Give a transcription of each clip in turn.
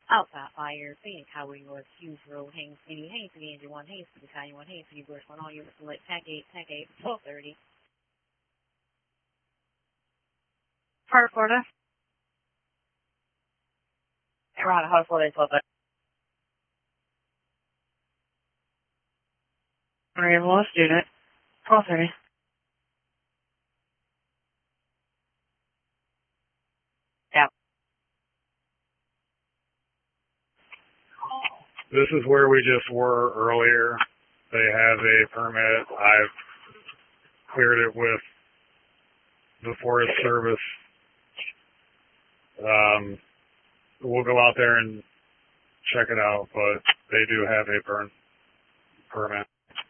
Outside fire, Phoenix Highway North, Hughes Road, Haines City, Engine 1, Haines City, Battalion 1, Haines City, Bush 1, all units select TAC 8, 1230. Part of Florida. Around Hot Florida, 1230. Variable student, 1230. Yeah. This is where we just were earlier. They have a permit. I've cleared it with the Forest Service. We'll go out there and check it out, but they do have a permit.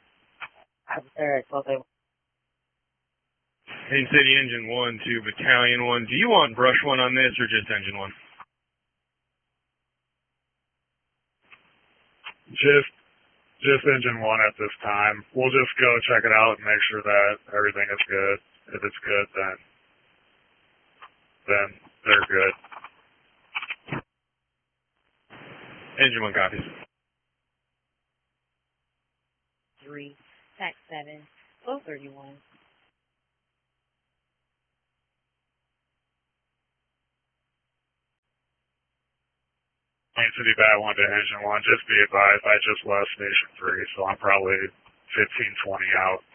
Haines City, Engine 1 to Battalion 1. Do you want Brush 1 on this or just Engine 1? Just Engine 1 at this time. We'll just go check it out and make sure that everything is good. If it's good, then they're good. Engine 1 copies. 3, TAC 7, 1231. Haines City Bat 1 to Engine 1. Just be advised, I just left Station 3, so I'm probably 15-20 out.